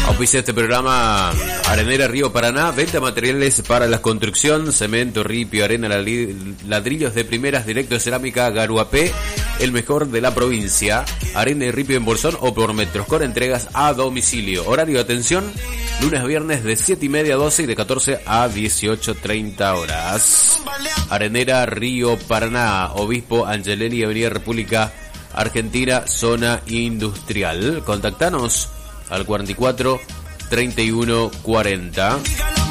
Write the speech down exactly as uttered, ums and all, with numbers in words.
Auspicia este programa Arenera Río Paraná, venta de materiales para la construcción, cemento, ripio, arena, ladrillos de primeras, directo de cerámica, Garuapé, el mejor de la provincia, arena y ripio en bolsón o por metros, con entregas a domicilio. Horario de atención, lunes a viernes de siete y media a doce y de catorce a dieciocho treinta horas. Arenera Río Paraná, Obispo Angelelli, Avenida República Argentina, zona industrial. Contactanos al cuarenta y cuatro, treinta y uno, cuarenta.